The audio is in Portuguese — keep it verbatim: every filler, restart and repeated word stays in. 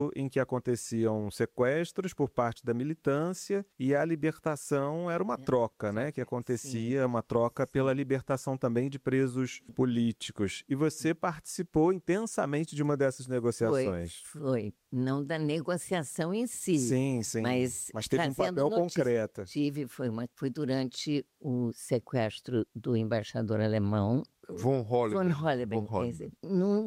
em que aconteciam sequestros por parte da militância e a libertação era uma troca, né? Que acontecia, uma troca pela libertação também de presos políticos. E você participou intensamente de uma dessas negociações. Foi, foi. Não da negociação em si. Sim, sim. Mas, mas teve um papel notícia. concreto. Tive, foi, uma, foi durante o sequestro do embaixador alemão. Von Holleben. Von Holleben. Von Holleben. Num